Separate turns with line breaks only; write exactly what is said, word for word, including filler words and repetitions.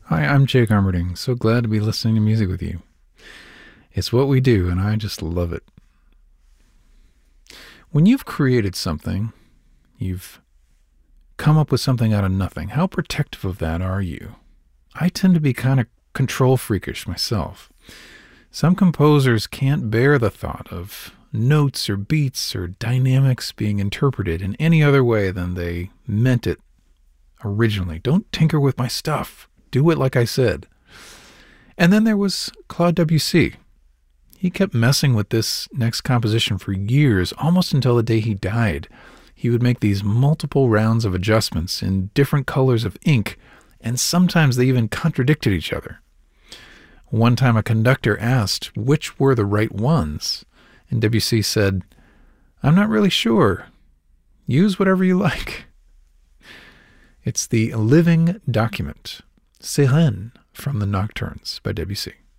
Hi, I'm Jake Armerding. So glad to be listening to music with you. It's what we do, and I just love it. When you've created something, you've come up with something out of nothing, how protective of that are you? I tend to be kind of control freakish myself. Some composers can't bear the thought of notes or beats or dynamics being interpreted in any other way than they meant it originally. Don't tinker with my stuff. Do it like I said. And then there was Claude Debussy. He kept messing with this next composition for years, almost until the day he died. He would make these multiple rounds of adjustments in different colors of ink, and sometimes they even contradicted each other. One time a conductor asked which were the right ones, and Debussy said, "I'm not really sure. Use whatever you like." It's the living document, Sirène from the Nocturnes by Debussy.